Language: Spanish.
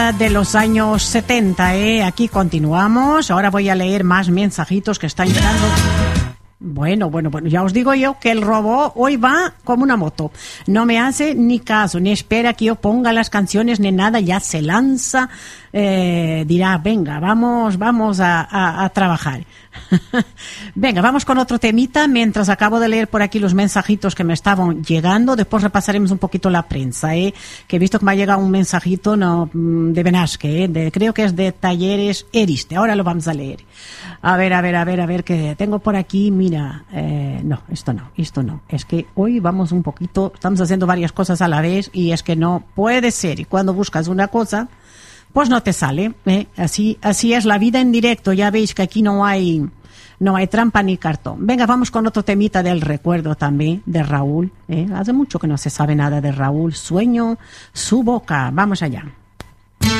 De los años 70, aquí continuamos. Ahora voy a leer más mensajitos que están llegando. Bueno, ya os digo yo que el robot hoy va como una moto. No me hace ni caso, ni espera que yo ponga las canciones ni nada, ya se lanza, dirá, venga, vamos a trabajar. Venga, vamos con otro temita, mientras acabo de leer por aquí los mensajitos que me estaban llegando. Después repasaremos un poquito la prensa, que he visto que me ha llegado un mensajito de Benasque, creo que es de Talleres Eriste. Ahora lo vamos a leer. A ver, que tengo por aquí, mira, no, esto no. Es que hoy vamos un poquito, estamos haciendo varias cosas a la vez y es que no puede ser. Y cuando buscas una cosa, pues no te sale, Así es la vida en directo. Ya veis que aquí no hay trampa ni cartón. Venga, vamos con otro temita del recuerdo también, de Raúl, Hace mucho que no se sabe nada de Raúl. Sueño su boca. Vamos allá.